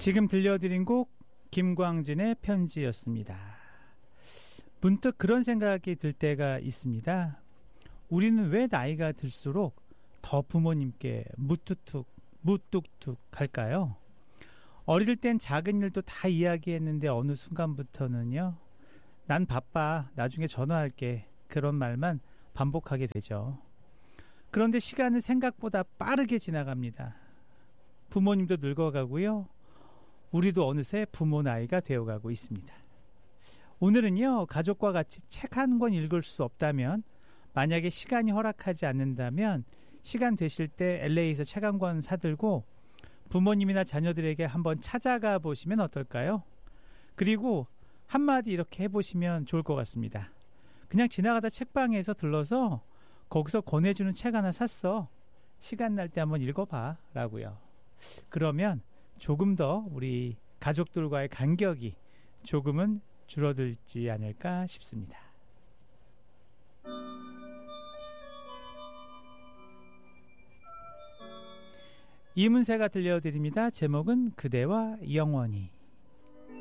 지금 들려드린 곡 김광진의 편지였습니다. 문득 그런 생각이 들 때가 있습니다. 우리는 왜 나이가 들수록 더 부모님께 무뚝뚝 할까요? 어릴 땐 작은 일도 다 이야기했는데 어느 순간부터는요, 난 바빠, 나중에 전화할게, 그런 말만 반복하게 되죠. 그런데 시간은 생각보다 빠르게 지나갑니다. 부모님도 늙어가고요, 우리도 어느새 부모 나이가 되어가고 있습니다. 오늘은요, 가족과 같이 책 한 권 읽을 수 없다면, 만약에 시간이 허락하지 않는다면 시간 되실 때 LA에서 책 한 권 사들고 부모님이나 자녀들에게 한번 찾아가 보시면 어떨까요? 그리고 한마디 이렇게 해보시면 좋을 것 같습니다. 그냥 지나가다 책방에서 들러서 거기서 권해주는 책 하나 샀어. 시간 날 때 한번 읽어봐 라고요. 그러면 조금 더 우리 가족들과의 간격이 조금은 줄어들지 않을까 싶습니다. 이문세가 들려드립니다. 제목은 그대와 영원히.